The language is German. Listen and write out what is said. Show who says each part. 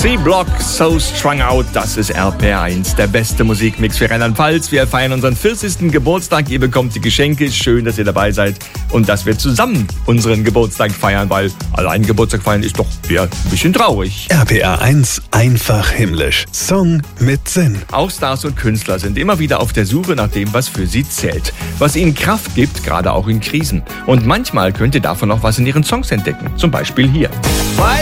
Speaker 1: C-Block, So Strung Out, das ist RPR1, der beste Musikmix für Rheinland-Pfalz. Wir feiern unseren 40. Geburtstag, ihr bekommt die Geschenke, schön, dass ihr dabei seid und dass wir zusammen unseren Geburtstag feiern, weil allein Geburtstag feiern ist doch eher ein bisschen traurig.
Speaker 2: RPR1 einfach himmlisch. Song mit Sinn.
Speaker 1: Auch Stars und Künstler sind immer wieder auf der Suche nach dem, was für sie zählt, was ihnen Kraft gibt, gerade auch in Krisen. Und manchmal könnt ihr davon auch was in ihren Songs entdecken, zum Beispiel hier.
Speaker 3: Bei